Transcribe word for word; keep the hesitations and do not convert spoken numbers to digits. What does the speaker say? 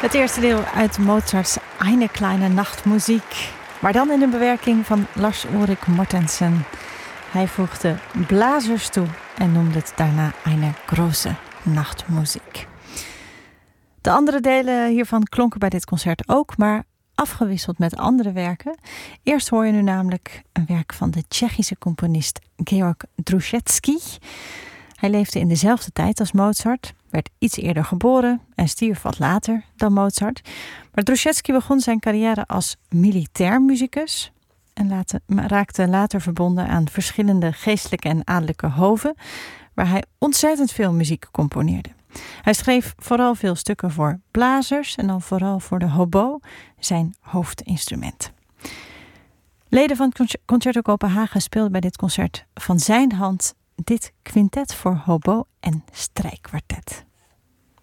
Het eerste deel uit Mozarts Eine kleine Nachtmuziek, maar dan in een bewerking van Lars Ulrik Mortensen. Hij voegde blazers toe en noemde het daarna Eine große Nachtmuziek. De andere delen hiervan klonken bij dit concert ook, maar afgewisseld met andere werken. Eerst hoor je nu namelijk een werk van de Tsjechische componist Georg Drouschetský. Hij leefde in dezelfde tijd als Mozart, werd iets eerder geboren en stierf wat later dan Mozart. Maar Drouschetský begon zijn carrière als militair muzikus en later, raakte later verbonden aan verschillende geestelijke en adellijke hoven, waar hij ontzettend veel muziek componeerde. Hij schreef vooral veel stukken voor blazers en dan vooral voor de hobo, zijn hoofdinstrument. Leden van het Concerto Kopenhagen speelden bij dit concert van zijn hand dit quintet voor hobo en strijkkwartet.